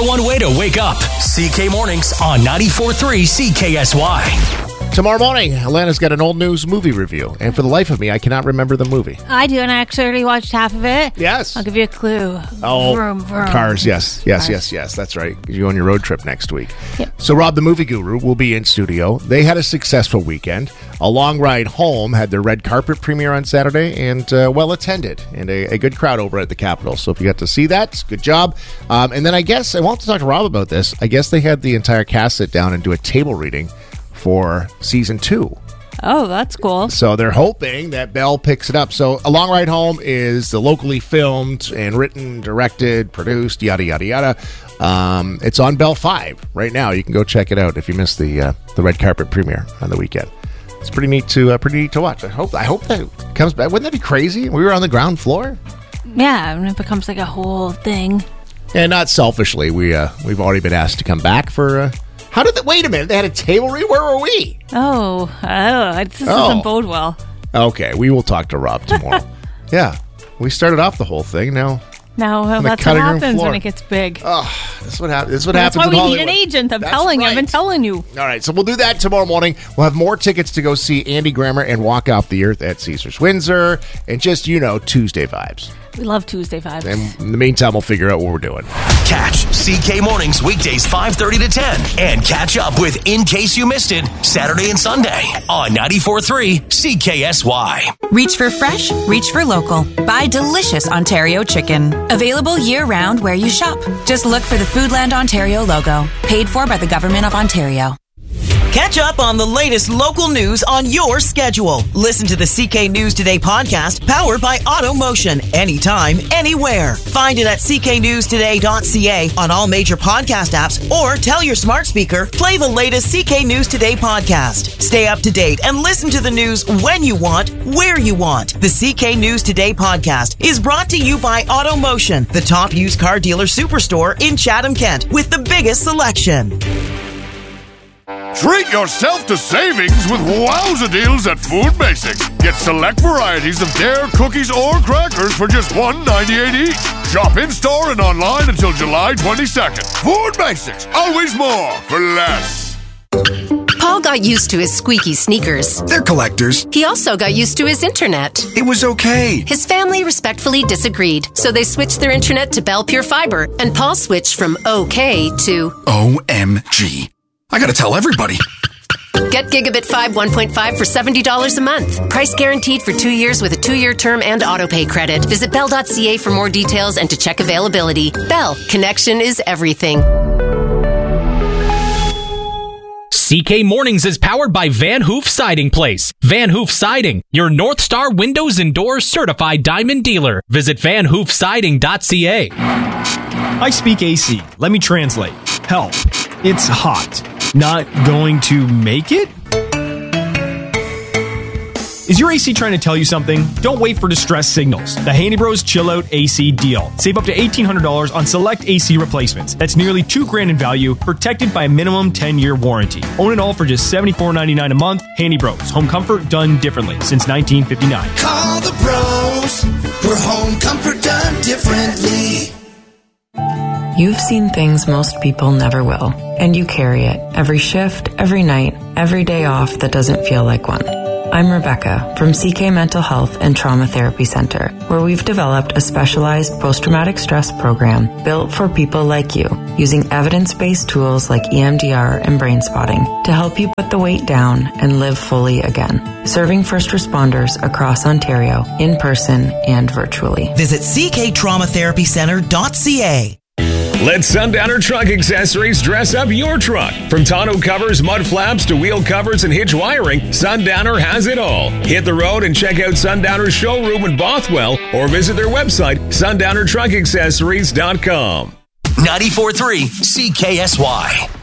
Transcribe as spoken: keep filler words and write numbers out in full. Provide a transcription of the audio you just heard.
One way to wake up. C K Mornings on ninety-four point three C K S Y. Tomorrow morning, Alana's got an old news movie review, and for the life of me, I cannot remember the movie. I do, and I actually already watched half of it. Yes. I'll give you a clue. Oh, vroom, vroom. Cars, yes, yes, Cars. yes, yes, that's right. You go on your road trip next week. Yep. So Rob, the movie guru, will be in studio. They had a successful weekend. A Long Ride Home had their red carpet premiere on Saturday, and uh, well attended, and a, a good crowd over at the Capitol. So if you got to see that, good job. Um, and then I guess, I want to talk to Rob about this, I guess they had the entire cast sit down and do a table reading for season two. Oh, that's cool. So they're hoping that Bell picks it up. So A Long Ride Home is the locally filmed and written, directed, produced, yada, yada, yada. Um, it's on Bell five right now. You can go check it out if you missed the uh, the red carpet premiere on the weekend. It's pretty neat to uh, pretty neat to watch. I hope I hope that comes back. Wouldn't that be crazy? We were on the ground floor. Yeah, and it becomes like a whole thing. And not selfishly, we uh, we've already been asked to come back for. Uh, how did they? Wait a minute! They had a table read. Where were we? Oh, oh, this Oh. doesn't bode well. Okay, we will talk to Rob tomorrow. Yeah, we started off the whole thing. Now, No, well, the that's what cutting room happens floor. when it gets big. oh, that's what happens. That's what That's happens. why in we need Hollywood. an agent. I'm That's telling you. I've been right. telling you. All right, so we'll do that tomorrow morning. We'll have more tickets to go see Andy Grammer and Walk Off the Earth at Caesars Windsor, and just, you know, Tuesday vibes. We love Tuesday vibes. And in the meantime, we'll figure out what we're doing. Catch C K Mornings weekdays five thirty to ten and catch up with In Case You Missed It Saturday and Sunday on ninety-four point three C K S Y. Reach for fresh, reach for local. Buy delicious Ontario chicken. Available year-round where you shop. Just look for the Foodland Ontario logo. Paid for by the Government of Ontario. Catch up on the latest local news on your schedule. Listen to the C K News Today podcast powered by AutoMotion. Anytime, anywhere. Find it at c k news today dot c a on all major podcast apps or tell your smart speaker, play the latest C K News Today podcast. Stay up to date and listen to the news when you want, where you want. The C K News Today podcast is brought to you by AutoMotion, the top used car dealer superstore in Chatham, Kent, with the biggest selection. Treat yourself to savings with wowza deals at Food Basics. Get select varieties of Dare cookies or crackers for just one dollar ninety-eight each. Shop in-store and online until July twenty-second. Food Basics, always more for less. Paul got used to his squeaky sneakers. They're collectors. He also got used to his internet. It was okay. His family respectfully disagreed, so they switched their internet to Bell Pure Fiber, and Paul switched from okay to O M G. I gotta tell everybody. Get Gigabit five one point five for seventy dollars a month. Price guaranteed for two years with a two-year term and autopay credit. Visit bell dot c a for more details and to check availability. Bell, connection is everything. C K Mornings is powered by Van Hoof Siding Place. Van Hoof Siding, your North Star Windows and Doors certified diamond dealer. Visit van hoof siding dot c a. I speak A C. Let me translate. Help. It's hot. Not going to make it? Is your A C trying to tell you something? Don't wait for distress signals. The Handy Bros Chill Out A C deal. Save up to eighteen hundred dollars on select A C replacements. That's nearly two grand in value, protected by a minimum ten-year warranty. Own it all for just seventy-four ninety-nine a month. Handy Bros. Home comfort done differently since nineteen fifty-nine. Call the pros for home comfort done differently. You've seen things most people never will, and you carry it every shift, every night, every day off that doesn't feel like one. I'm Rebecca from C K Mental Health and Trauma Therapy Center, where we've developed a specialized post-traumatic stress program built for people like you, using evidence-based tools like E M D R and brain spotting to help you put the weight down and live fully again. Serving first responders across Ontario, in person and virtually. Visit c k trauma therapy center dot c a. Let Sundowner Truck Accessories dress up your truck. From tonneau covers, mud flaps, to wheel covers and hitch wiring, Sundowner has it all. Hit the road and check out Sundowner's showroom in Bothwell or visit their website, sundowner truck accessories dot com. ninety-four point three C K S Y.